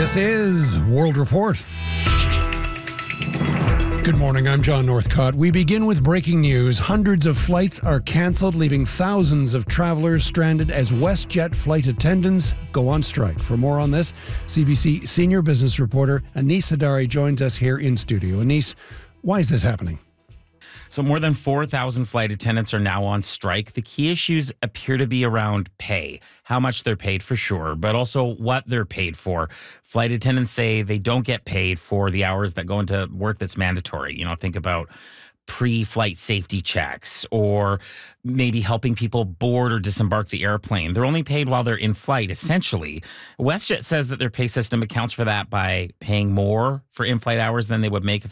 This is World Report. Good morning, I'm John Northcott. We begin with breaking news. Hundreds of flights are cancelled, leaving thousands of travelers stranded as WestJet flight attendants go on strike. For more on this, CBC senior business reporter Anis Hadari joins us here in studio. Anis, why is this happening? So more than 4,000 flight attendants are now on strike. The key issues appear to be around pay, how much they're paid for sure, but also what they're paid for. Flight attendants say they don't get paid for the hours that go into work that's mandatory. You know, think about pre-flight safety checks or maybe helping people board or disembark the airplane. They're only paid while they're in flight, essentially. WestJet says that their pay system accounts for that by paying more for in-flight hours than they would make if